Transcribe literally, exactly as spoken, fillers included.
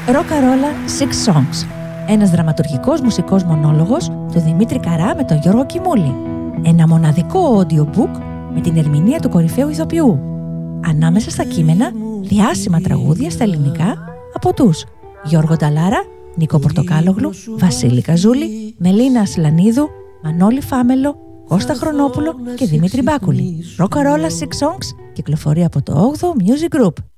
Ροκαρόλα Six Songs. Ένας δραματουργικός μουσικός μονόλογος του Δημήτρη Καρά με τον Γιώργο Κιμούλη. Ένα μοναδικό audiobook με την ερμηνεία του κορυφαίου ηθοποιού. Ανάμεσα στα κείμενα, διάσημα τραγούδια στα ελληνικά από τους Γιώργο Νταλάρα, Νίκο Πορτοκάλογλου, Βασίλη Καζούλη, Μελίνα Ασλανίδου, Μανώλη Φάμελο, Κώστα Χρονόπουλο και Δημήτρη Μπάκουλη. Ροκαρόλα Six Songs κυκλοφορεί από το όγδοο Music Group.